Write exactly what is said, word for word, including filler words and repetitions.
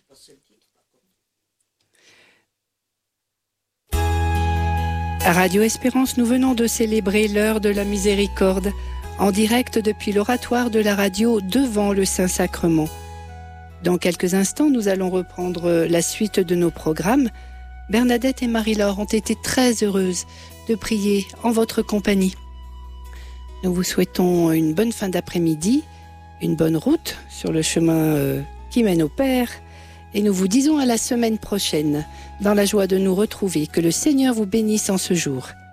À Radio Espérance, nous venons de célébrer l'heure de la miséricorde en direct depuis l'oratoire de la radio devant le Saint-Sacrement. Dans quelques instants, nous allons reprendre la suite de nos programmes. Bernadette et Marie-Laure ont été très heureuses de prier en votre compagnie. Nous vous souhaitons une bonne fin d'après-midi, une bonne route sur le chemin qui mène au Père, et nous vous disons à la semaine prochaine, dans la joie de nous retrouver. Que le Seigneur vous bénisse en ce jour.